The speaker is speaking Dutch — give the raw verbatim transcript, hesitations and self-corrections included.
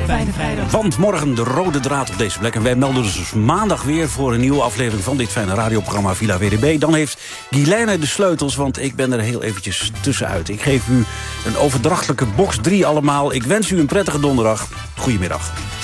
Fijne Vrijdag. Want morgen de rode draad op deze plek. En wij melden dus maandag weer voor een nieuwe aflevering van dit fijne radioprogramma Villa W D B. Dan heeft Guilaine de sleutels, want ik ben er heel eventjes tussenuit. Ik geef u een overdrachtelijke box drie allemaal. Ik wens u een prettige donderdag. Goedemiddag.